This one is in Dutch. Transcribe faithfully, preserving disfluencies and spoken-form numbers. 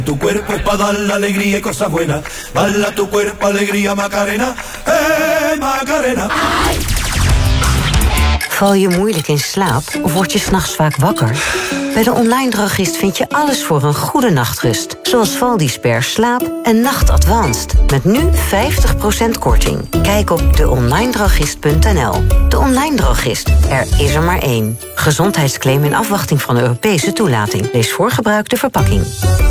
Tu cuerpo es pa' dar la alegría y cosas buenas. Bala tu cuerpo, alegría, Macarena. Hey, Macarena. Val je moeilijk in slaap of word je 's nachts vaak wakker? Bij de Online Drogist vind je alles voor een goede nachtrust. Zoals Valdisper Slaap en Nacht Advanced. Met nu vijftig procent korting. Kijk op de online drogist punt n l. De Online Drogist. Er is er maar één. Gezondheidsclaim in afwachting van Europese toelating. Lees voor gebruik de verpakking.